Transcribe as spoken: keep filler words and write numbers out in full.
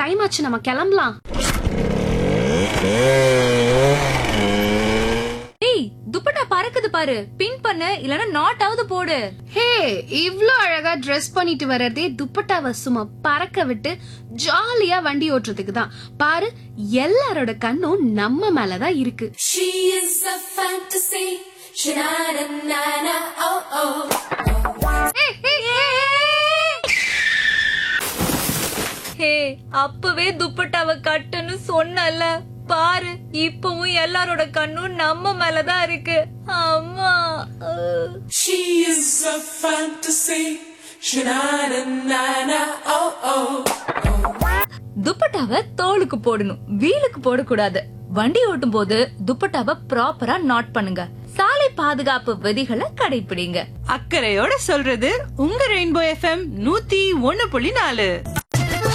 Time ஆச்சு, நம்ம கிளம்பலாம். துப்பட்டா பறக்குது பாரு, பின் பண்ணு, இல்லனா நாட் ஆவது போடு. ஹே, இவ்ளோ அழகா ட்ரெஸ் பண்ணிட்டு வர்றதே துப்பட்டாவை சும்மா பறக்க விட்டு ஜாலியா வண்டி ஓட்டுறதுக்கு தான். பாரு, எல்லாரோட கண்ணும் நம்ம மேலதான் இருக்கு. She is a fantasy. Sha-na-na-na-na, oh oh. ஹே, அப்பவே துப்பட்டாவை கட்டுன்னு சொன்னல, பாரு இப்பவும் எல்லாரோட கண்ணும் நம்ம மேலதான் இருக்கு. அம்மா. She is a fantasy. Sha-na-na-na-na, oh oh. துப்பட்டாவை தோலுக்கு போடணும், வீலுக்கு போடக்கூடாது. வண்டி ஓட்டும் போது துப்பட்டாவை ப்ராப்பரா நாட் பண்ணுங்க. சாலை பாதுகாப்பு விதிகளை கடைபிடிங்க. அக்கறையோட சொல்றது உங்க ரெயின்போ எஃப்எம் நூத்தி ஒன்னு புள்ளி நாலு.